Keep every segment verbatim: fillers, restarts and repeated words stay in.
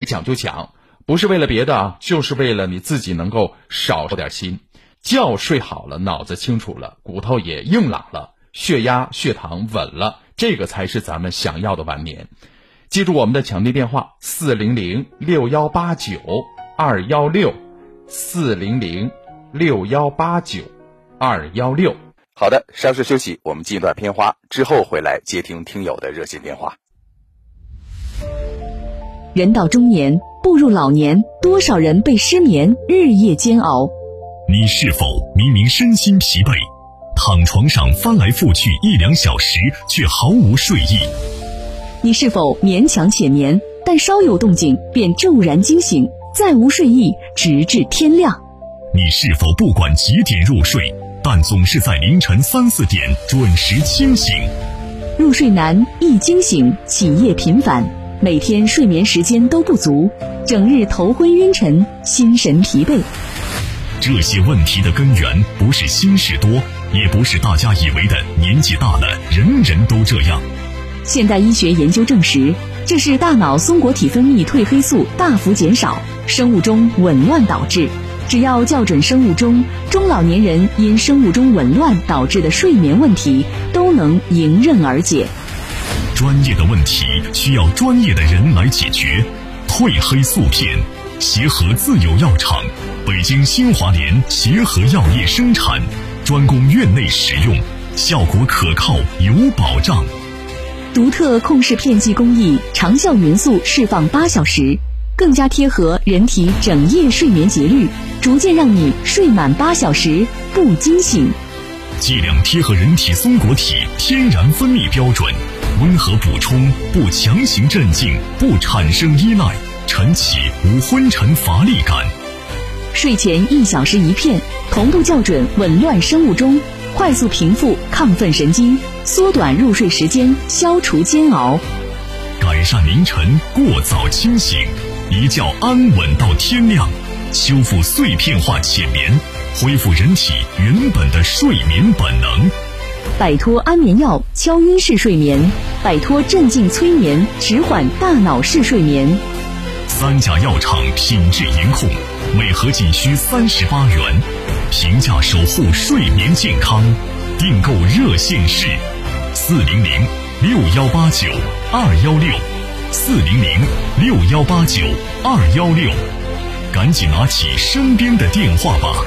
讲就讲，不是为了别的啊，就是为了你自己能够少受点心。觉睡好了，脑子清楚了，骨头也硬朗了，血压血糖稳了，这个才是咱们想要的晚年。记住我们的抢订电话四零零六一八九二一六 四零零六一八九二一六。 好的，稍事休息，我们进一段片花，之后回来接听听友的热线电话。 人到中年，步入老年，多少人被失眠日夜煎熬？ 你是否明明身心疲惫，躺床上翻来覆去一两小时，却毫无睡意？ 你是否勉强浅眠，但稍有动静便骤然惊醒，再无睡意，直至天亮？ 你是否不管几点入睡，但总是在凌晨三四点准时清醒？ 入睡难，易惊醒，起夜频繁，每天睡眠时间都不足，整日头昏晕沉，心神疲惫。 这些问题的根源不是心事多，也不是大家以为的年纪大了人人都这样。 现代医学研究证实，这是大脑松果体分泌褪黑素大幅减少，生物钟紊乱导致。只要校准生物钟，中老年人因生物钟紊乱导致的睡眠问题都能迎刃而解。 专业的问题需要专业的人来解决。褪黑素片，协和自有药厂，北京新华联协和药业生产，专供院内使用，效果可靠有保障。 独特控室片剂工艺，长效匀速释放八小时，更加贴合人体整夜睡眠节律，逐渐让你睡满八小时不惊醒。 剂量贴合人体松果体天然分泌标准，温和补充，不强行镇静，不产生依赖，晨起无昏沉乏力感。 睡前一小时一片，同步校准紊乱生物钟，快速平复亢奋神经，缩短入睡时间，消除煎熬， 改善凌晨过早清醒，一觉安稳到天亮，修复碎片化浅眠，恢复人体原本的睡眠本能。 摆脱安眠药敲晕式睡眠，摆脱镇静催眠迟缓大脑式睡眠。 三甲药厂品质严控，每盒仅需三十八元，平价守护睡眠健康。订购热线是四零零六一八九二一六，四零零六一八九二一六，赶紧拿起身边的电话吧。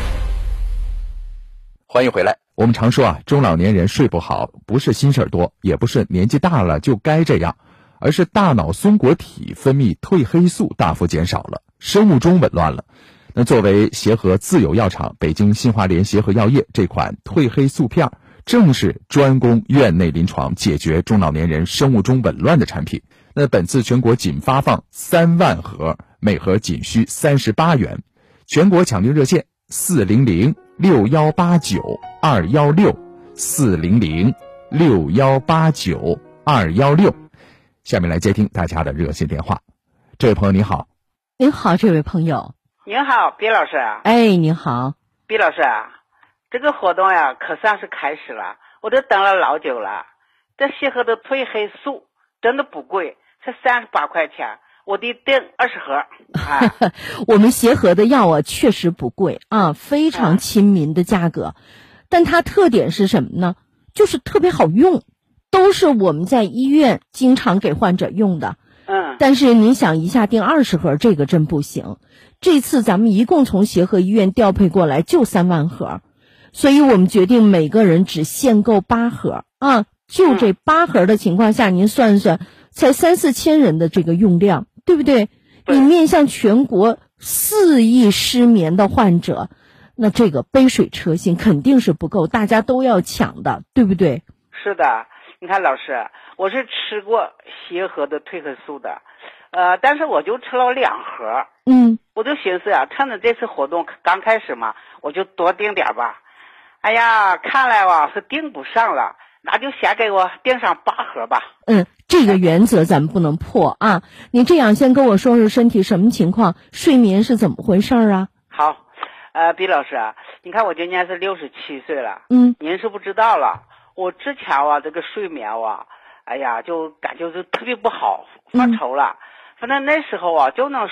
欢迎回来。 我们常说啊，中老年人睡不好，不是心事儿多，也不是年纪大了就该这样，而是大脑松果体分泌褪黑素大幅减少了，生物钟紊乱了。那作为协和自有药厂北京新华联协和药业这款褪黑素片，正是专供院内临床解决中老年人生物钟紊乱的产品。那本次全国仅发放三万盒，每盒仅需三十八元。全国抢订热线四零零六一八九二一六，四零零六一八九二一六。下面来接听大家的热线电话。这位朋友您好。 您好，这位朋友。 您好，毕老师。 哎，您好， 毕老师，这个活动呀，可算是开始了，我都等了老久了。这协和的褪黑素真的不贵，才三十八块钱，我得订二十盒。啊、 我们协和的药啊，确实不贵啊，非常亲民的价格。嗯、但它特点是什么呢？就是特别好用，都是我们在医院经常给患者用的。 嗯。 但是您想一下订二十盒，这个真不行。这次咱们一共从协和医院调配过来就三万盒，所以我们决定每个人只限购八盒啊。就这八盒的情况下，您算算，才三四千人的这个用量，对不对？你面向全国四亿失眠的患者，那这个杯水车薪肯定是不够，大家都要抢的，对不对？ 是的，你看老师，我是吃过协和的褪黑素的，呃，但是我就吃了两盒， 嗯， 我就寻思啊，趁着这次活动刚开始嘛，我就多订点吧。哎呀，看来哇是订不上了，那就先给我订上八盒吧。 嗯，这个原则咱们不能破啊。你这样先跟我说说身体什么情况，睡眠是怎么回事啊？ 好，呃，毕老师啊，你看我今年是六十七岁了， 嗯， 您是不知道了，我之前啊这个睡眠啊，哎呀就感觉就特别不好，发愁了。嗯、反正那时候啊就能